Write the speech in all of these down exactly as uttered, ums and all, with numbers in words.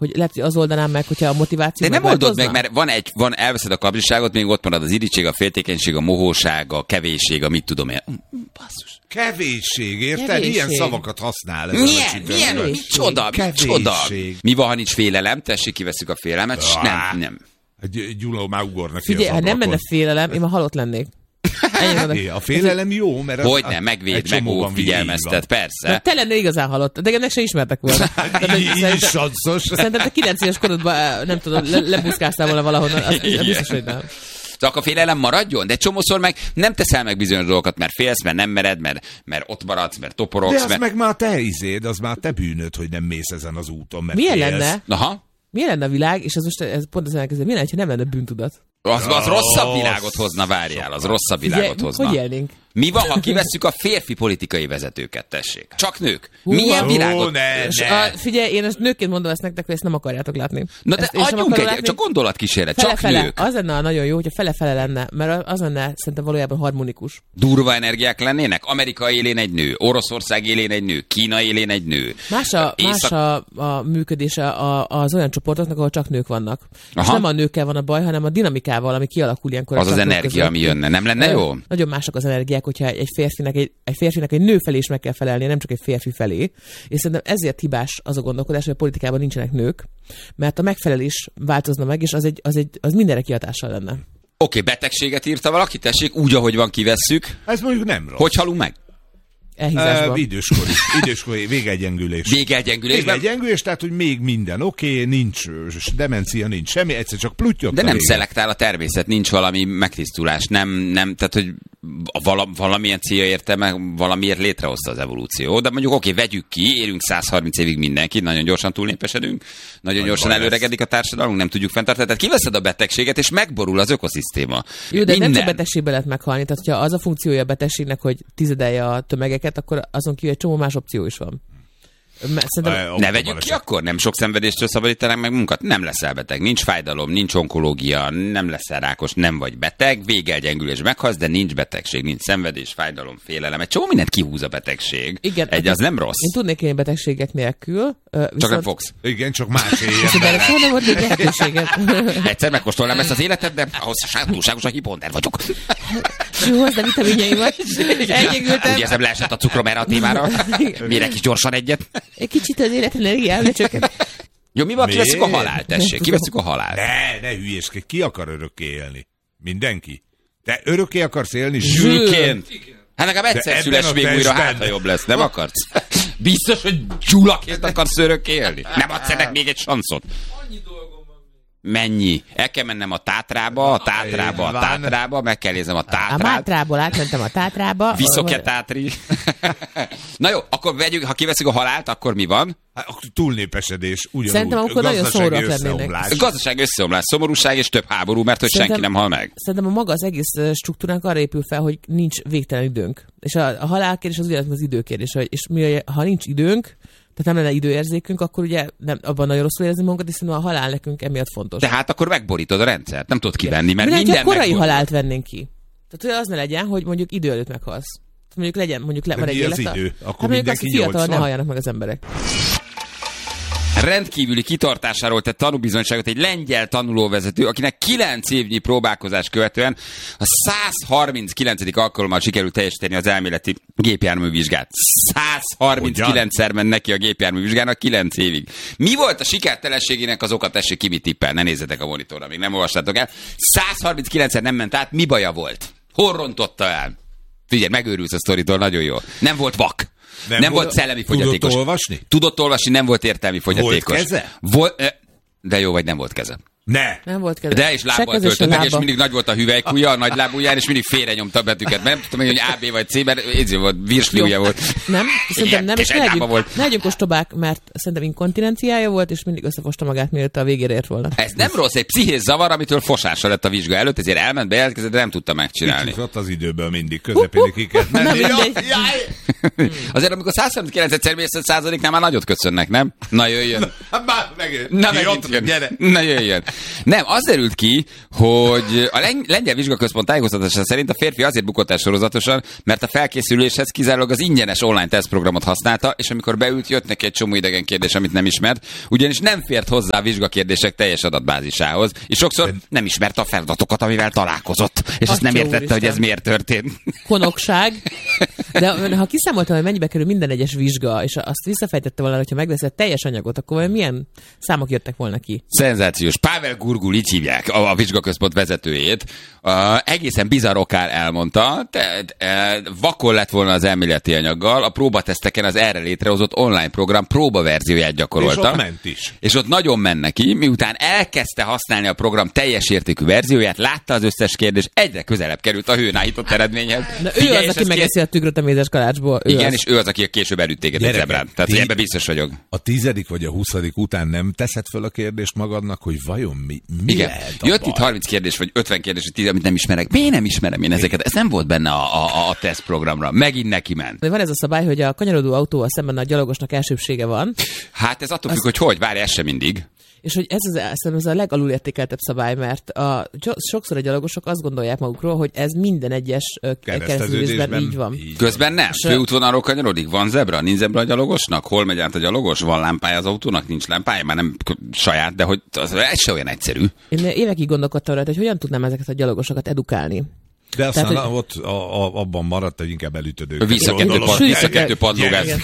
hogy lehet, hogy az oldanám meg, hogyha a motiváció. De nem oldod meg, mert van egy, van, elveszed a kapzsiságot, még ott marad az irigység, a féltékenység, a mohóság, a kevésség, a mit tudom én. Basszus. Kevésség, érted? Kevésség. Ilyen szavakat használ. Ez Milyen? Milyen? Micsoda? Micsoda? Mi van, ha nincs félelem? Tessék, kiveszük a félelmet. S nem, nem. Gyula már ugornak ki. Figyelj, ha nem menne félelem, én már halott lennék. É, a félelem jó, mert... Hogy nem, megvéd, megóv, figyelmeztet, persze. De te lennél igazán halott, de ennek se ismertek volna. Így is sanszos. Szerintem te kilenc éves korodban, nem tudom, le, lebuszkáztál volna valahonnan, az, az biztos, hogy nem. Csak a félelem maradjon, de csomószor meg nem teszel meg bizonyos dolgokat, mert félsz, mert nem mered, mert, mert ott maradsz, mert toporogsz. De az mert... meg már te izéd, az már te bűnöd, hogy nem mész ezen az úton, mert milyen félsz. lenne? Aha. Milyen lenne a világ, és ez most ez pont az elkezdő, milyen lenne, ha nem lenne bűntudat? Az, az rosszabb világot hozna, várjál, az rosszabb világot hozna. Hogy élnénk? Mi van, ha kivesszük a férfi politikai vezetőket, tessék? Csak nők. Hú, milyen ó, világot? ne, És ne. A, figyelj, én ezt nőként mondom ezt nektek, hogy ezt nem akarjátok látni. Na de ezt én sem adjunk egy, látni. csak gondolatkísérlet, csak Fele-fele. nők. Az lenne nagyon jó, hogyha fele-fele lenne, mert az lenne szerintem valójában harmonikus. Durva energiák lennének? Amerika élén egy nő, Oroszország élén egy nő, Kína élén egy nő. Más a, Észak... más a, a működése a, az olyan csoportoknak, ahol csak nők vannak. Aha. És nem a nőkkel van a baj, hanem a dinamikával, ami kialakul ilyenkor. Az az energia, ami jönne. Nem lenne jó? Nagyon mások az energiák, hogyha egy férfinek egy, egy férfinek egy nő felé is meg kell felelnie, nem csak egy férfi felé. És szerintem ezért hibás az a gondolkodás, hogy a politikában nincsenek nők, mert a megfelelés változna meg, és az, egy, az, egy, az mindenre kihatással lenne. Oké, okay, betegséget írta valaki, tessék, úgy, ahogy van, kivesszük. Ez mondjuk nem rossz. Hogy halunk meg? Elhízásban. Uh, időskori, időskori, végegyengülés. Végegyengülésben? Végegyengülés, tehát, hogy még minden oké, okay, nincs demencia, nincs semmi, egyszer csak pluttyott. De nem vége. szelektál a természet, nincs valami megtisztulás, nem, nem, tehát, hogy vala, valamilyen célja érte, meg valamiért létrehozta az evolúció. De mondjuk oké, okay, vegyük ki, érünk száz harminc évig mindenkit, nagyon gyorsan túlnépesedünk, nagyon Nagy gyorsan előregedik a társadalom, nem tudjuk fenntartani. Tehát kiveszed a betegséget, és megborul az ökoszisztéma. Jó, de Minden. nem csak betegségbe lehet meghalni, tehát ha az a funkciója a betegségnek, hogy tizedelje a tömegeket, akkor azon kívül egy csomó más opció is van. Szerintem... Ne vegyük ki akkor? Nem sok szenvedéstől szabadítanak meg munkat? Nem leszel beteg, nincs fájdalom, nincs onkológia, nem leszel rákos, nem vagy beteg, végelgyengülés meghalsz, de nincs betegség, nincs szenvedés, fájdalom, félelem. Egy csomó mindent kihúz a betegség. Igen, egy az nem rossz. Én tudnék élni betegségek nélkül. Viszont... Csak nem fogsz. Igen, csak más éljen. De soha nem volt még lehetőséget. Egyszer megkóstolnám ezt az életet, de ahhoz túlságosan hiponter vagyok. Jó, hozzá vitaminjaimat. Elgyengültem. Úgy érzem, leesett a cukrom erre a témára. Mérek is gyorsan egyet. Egy kicsit az életenergiám, de csak... Jó, mi van, kiveszük a halált, tessék, kiveszük a halált. Ne, ne hülyéskedj, ki akar örökké élni? Mindenki. Te örökké akarsz élni? Zsülként. Hát nekem egyszer szüles még újra, hát ha jobb lesz, nem akarsz? Biztos, hogy Gyulaként akarsz örökké élni? Nem adsz ennek még egy sanszot? Annyi dolgom van még. Mennyi? El kell mennem a Tátrába, a Tátrába, a Tátrába, meg kell néznem a Tátrát. A Mátrából átmentem a Tátrába. Viszok-e Tátri? Na jó, akkor vegyük, ha kiveszünk a halált, akkor mi van? Hát, túlnépesedés, ugyanúgy. Szerintem akkor nagyon szomorúak lennének. Gazdaság összeomlás, szomorúság és több háború, mert hogy szerintem, senki nem hal meg. Szerintem a maga az egész struktúránk arra épül fel, hogy nincs végtelen időnk. És a, a halálkérdés az ugyanaz az időkérdés. És mi, ha nincs időnk, tehát nem lenne időérzékünk, akkor ugye nem, abban nagyon rosszul érezni magunkat, és szerintem a halál nekünk emiatt fontos. Tehát akkor megborítod a rendszert, nem tudod kivenni, mert mi minden ha korai megborít. halált vennénk ki. Tehát hogy az ne legyen, hogy mondjuk idő előtt meghalsz. Mondjuk legyen, mondjuk le, van egy élet. Idő? Akkor hát mindenki fiatal, ne halljanak meg az emberek. Rendkívüli kitartásáról tett tanúbizonyságot egy lengyel tanulóvezető, akinek kilenc évnyi próbálkozás követően a száz harminckilencedik alkalommal sikerült teljesíteni az elméleti gépjárművizsgát. száz harminckilencszer ment neki a gépjárművizsgának kilenc évig. Mi volt a sikertelenségének az oka? Tessék ki, mit tippel, ne nézzetek a monitorra, még nem olvastátok el. száz harminckilencszer nem ment át, mi baja volt? Hol rontotta el? Figyelj, megőrülsz a sztoritól, nagyon jó. Nem volt vak. Nem, nem volt szellemi fogyatékos. Tudott olvasni? Tudott olvasni, nem volt értelmi fogyatékos. Volt keze? Volt, de jó, vagy nem volt keze. Ne. Nem volt keze. De és lábbal töltöttek, és mindig nagy volt a hüvelykúja, a nagy lábúján, és mindig félre nyomta a betűket. Mert nem tudtam, hogy A, B vagy C, mert ez volt, virsliúja volt. Nem, szerintem nem, és ne legyünk, volt. ne legyünk ostobák, mert szerintem inkontinenciája volt, és mindig összefosta magát, mielőtt a végére ért volna. Ez nem rossz, egy pszichés zavar, amitől fosása lett a vizsga előtt, ezért elment, bejelentkezett, de nem tudta megcsinálni. Kicsit ott az időből mindig, közepén ki kell menni. Azért, amikor száz harminckilenc mész százaléknál már nagyot köszönnek, nem? Na jöjjön. Már megint. Na megint jön. Na jöjjön. Nem, az derült ki, hogy a Len- Lengyel Vizsgaközpont tájékoztatása szerint a férfi azért bukott el sorozatosan, mert a felkészüléshez kizárólag az ingyenes online tesztprogramot használta, és amikor beült, jött neki egy csomó idegen kérdés, amit nem ismert, ugyanis nem fért hozzá a vizsgakérdések teljes adatbázisához, és sokszor nem ismerte a feladatokat, amivel találkozott, és azt nem értette, hogy ez miért történt. Konokság. De ha kiszámoltam, hogy mennyibe kerül minden egyes vizsga, és azt visszafejtette volna, hogyha megveszed teljes anyagot, akkor milyen számok jöttek volna ki? Szenzációs. Pável Gurgul, így hívják a, a vizsgaközpont vezetőjét. Uh, egészen bizarr okán elmondta, te, te, vakon lett volna az elméleti anyaggal, a próbateszteken az erre létrehozott online program próbaverzióját gyakorolta. És ott ment is. És ott nagyon ment neki, miután elkezdte használni a program teljes értékű verzióját, látta az összes kérdés, egyre közelebb került a hőn állított eredményhez. De ő Figyelj, az, aki megeszi a tükröt a mézes kalácsból. Ő igen, az. és ő az, aki később elütt téged egy zebrán. Tehát tí- ebben biztos vagyok. A tizedik vagy a huszadik után nem teszed fel a kérdést magadnak, hogy vajon mi, mi igen. lehet a Jött baj? itt harminc kérdés, vagy ötven kérdés, amit nem ismerek. Miért nem ismerem én ezeket? Ez nem volt benne a, a, a tesztprogramra. Megint neki ment. De van ez a szabály, hogy a kanyarodó autóval szemben a gyalogosnak elsőbsége van. Hát ez attól függ, az... hogy hogy, várj, ez sem mindig. És hogy ez az, szerintem ez a legalulértékeltebb szabály, mert a, sokszor a gyalogosok azt gondolják magukról, hogy ez minden egyes kereszteződésben így van. Így Közben nem. Főútvonalról kanyarodik, van zebra, nincs zebra a gyalogosnak, hol megy át a gyalogos, van lámpája az autónak, nincs lámpája, már nem saját, de hogy az, ez se olyan egyszerű. Én évekig gondolkodtam rá, hogy hogyan tudnám ezeket a gyalogosokat edukálni. De aztán Tehát, ott a, a, abban maradt, hogy inkább elütöd őket. Visszakettő padlógáz.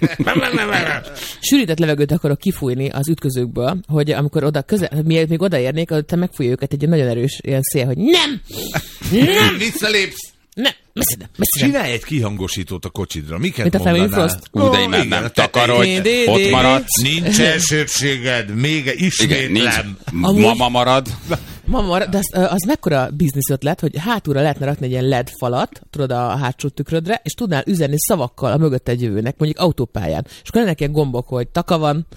Sűrített levegőt akarok kifújni az ütközőkből, hogy amikor oda közel, mielőtt még odaérnék, te megfújja őket egy nagyon erős ilyen szél, hogy nem! Nem! Visszalépsz! Nem! Messzire, messzire. Csinálj egy kihangosítót a kocsidra. Miket Mint a Family Frost. Ú, de imádnám. Takarodj, ott maradsz. Nincs elsőbséged, még ismétlem. Mama marad. Mama marad, de az, az mekkora biznisz ötlet, hogy hátulra lehetne rakni egy ilyen led falat, tudod, a hátsó tükrödre, és tudnál üzenni szavakkal a mögött egy jövőnek, mondjuk autópályán. És akkor lennek ilyen gombok, hogy taka van,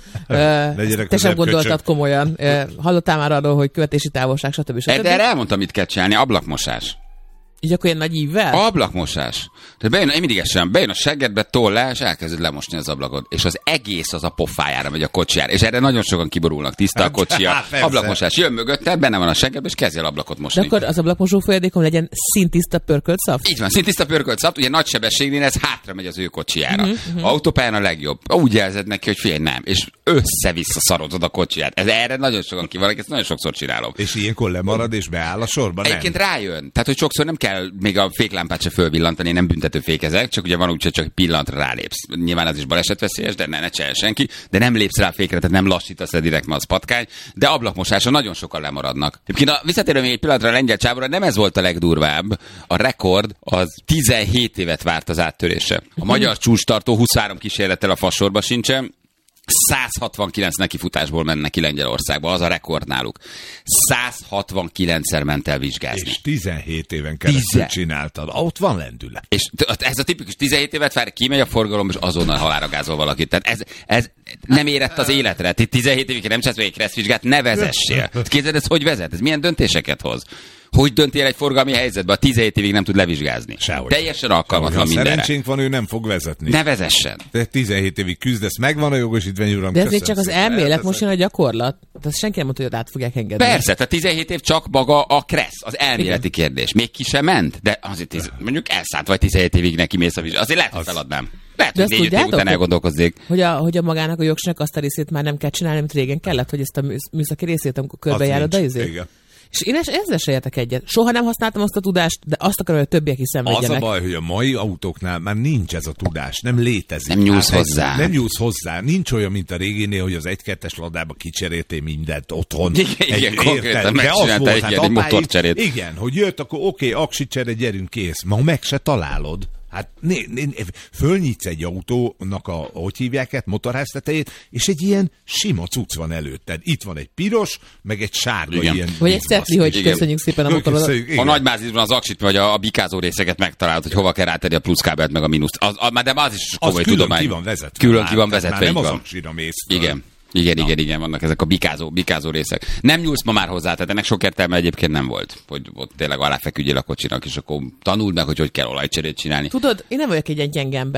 te sem gondoltad komolyan, hallottál már arról, hogy követési távolság, stb. stb. De erre elmondtam, mit kell csinálni, ablakmosás. Így akkor ilyen nagy ívvel? Ablakmosás. Tehát bejön, én mindig esem, bejön a seggedbe, toll le, és elkezded lemosni az ablakot. És az egész az a pofájára megy a kocsijára. És erre nagyon sokan kiborulnak, tiszta a kocsia. Ablakmosás. Jön mögötte, benne van a seggedbe, és kezdje el ablakot mosni. De akkor az ablakmosó folyadékon legyen szintiszta pörkölt szav? Így van, szintiszta pörkölt szav. Ugye nagy sebességnél ez hátra megy az ő kocsijára. Uh-huh, uh-huh. Autópályán a legjobb. Úgy jelzed neki, hogy figyelj, nem. És össze-vissza szarozod a kocsiját. Ez erre nagyon sokan kivannak, ezt nagyon sokszor csinálom. És ilyenkor lemarad és beáll a sorba, nem? Egyébként rájön. Tehát, hogy sokszor nem kell még a féklámpát se fölvillantani, nem büntető fékezek, csak ugye van úgy, hogy csak pillanatra rálépsz. Nyilván az is balesetveszélyes, de ne, ne csinálj senki, de nem lépsz rá a fékre, tehát nem lassítasz le direkt, mert az patkány, de ablakmosáson nagyon sokan lemaradnak. Egyébként visszatérve még egy pillanatra a lengyel csávóra, nem ez volt a legdurvább. A rekord az tizenhét évet várt az áttörése. A magyar csúcstartó huszonhárom kísérlettel a fasorba sincsen, száz hatvankilenc nekifutásból ment neki Lengyelországba, az a rekord náluk. száz hatvankilencszer ment el vizsgázni. És tizenhét éven keresztül Tizen... csináltad. Ott van lendület. És ez a tipikus tizenhét évet vár, kimegy a forgalom, és azonnal halálra gázol valakit. Tehát ez, ez nem érett az életre. tizenhét évig nem csinálsz egy kresszvizsgát, ne vezessél. Képzeld, ez hogy vezet? Ez milyen döntéseket hoz? Hogy döntél egy forgalmi helyzetben? A tizenhét évig nem tud levizsgázni. Sehogy. Teljesen alkalmatlan mindenre. Szerencsénk van, ő nem fog vezetni. Ne vezessen. Te tizenhét évig küzdesz, megvan a jogosítvány, uram. De ez csak az elmélet, most jön a gyakorlat. Tehát senki nem mondta, hogy át fogják engedni. Persze, tehát tizenhét év csak maga a kressz, az elméleti igen. kérdés. Még ki sem ment, de azért tiz, mondjuk elszánt vagy tizenhét évig neki mész a vizsgálat. Azért lehet, hogy feladnám. Lehet, hogy négy év után elgondolkozzék. Hogy a, hogy a magának a jogsnak azt a részét már nem kell csinálni, amit régen kellett, hogy ezt a műszaki részét, amikor körbejárod a izét. És én ezzel se értek egyet. Soha nem használtam azt a tudást, de azt akarom, hogy a többiek is szenvedjenek. Az a baj, hogy a mai autóknál már nincs ez a tudás, nem létezik. Nem nyúlsz hát, hozzá. Nem nyúlsz hozzá. Nincs olyan, mint a réginél, hogy az egykettes ladába kicseréltél mindent otthon. Igen, egy, igen konkrétan megcsinálta egy, egy motorcserét. Igen, hogy jött, akkor oké, okay, aksicsere, gyerünk, kész. Ma meg se találod. Hát né, né, fölnyitsz egy autónak a, hogy hívják ezt, motorház tetejét, és egy ilyen sima cucc van előtted. Itt van egy piros, meg egy sárga igen. ilyen. Vagy egy szetli, hogy igen. Köszönjük szépen a motorodat. A nagymázizban az aksit, vagy a, a bikázó részeket megtalálod, hogy hova kell rátenni a pluszkábelt, meg a mínuszt. Az, a, de az is komoly külön tudomány. Ki van vezetve. Külön ki van vezetve. Nem az aksira mész. Igen. Igen, Na. igen, igen, vannak ezek a bikázó, bikázó részek. Nem nyúlsz ma már hozzá, tehát ennek sok értelme egyébként nem volt, hogy ott tényleg aláfeküdjél a kocsinak, és akkor tanuld meg, hogy hogy kell olajcserét csinálni. Tudod, én nem vagyok egy ilyen gyenge ember.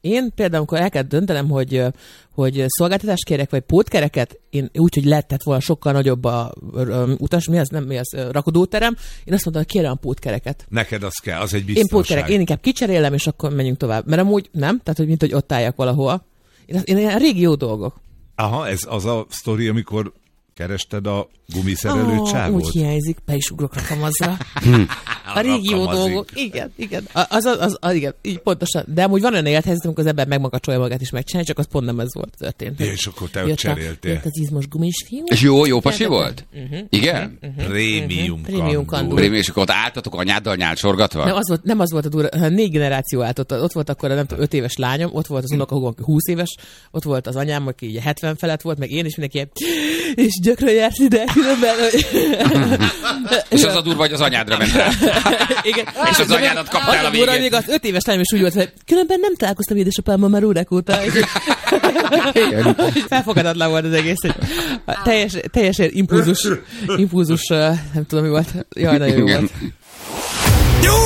Én például, amikor el kell döntenem, hogy, hogy szolgáltatást kérek, vagy pótkereket, én úgy, hogy lehetett volna sokkal nagyobb a utas, mi az, nem mi az, rakodóterem, én azt mondtam, hogy kérem a pótkereket. Neked az kell, az egy biztonság. Én pótkerek, én inkább kicserélem, és akkor menjünk tovább. Mert amúgy nem, tehát hogy mint, hogy ott álljak valahol. Én, én, én régi jó dolgok. Aha, ez az a sztori, amikor kerested a gumiszerelő oh, csávót? Úgy hiányzik, be is ugrok rakamazra. A régi jó dolgok. Igen, igen. Az, az, az, az, igen, így pontosan. De amúgy van olyan élethelyzet, amikor az ember megmakacsolja magát is megcsinálni, csak az pont nem ez volt történt. És akkor te ott cseréltél. Jött az izmos gumis fiú. És jó, jó pasi volt? Uh-huh, igen? Uh-huh, Prémium uh-huh. Prémium kandúr. És akkor ott álltatok anyáddal nyált sorgatva? Nem az volt, nem az volt a durva, hanem négy generáció állt ott. Ott volt akkor a nem tudom, öt éves lányom, ott volt az unokahúgom, aki húsz éves, ott volt az anyám, aki ugye hetven felett volt, meg én is mindenki, és gyakran járt ide, különben. És az a durva, hogy az anyádra ment rá. Igen. És az anyádat kaptál a végén. Még az öt éves lányom is úgy volt, hogy különben nem találkoztam édesapámmal már órák óta. Felfogadatlan volt az egész. Teljes, teljes impulzus, impulzus, nem tudom mi volt. Jaj, nagyon jó volt.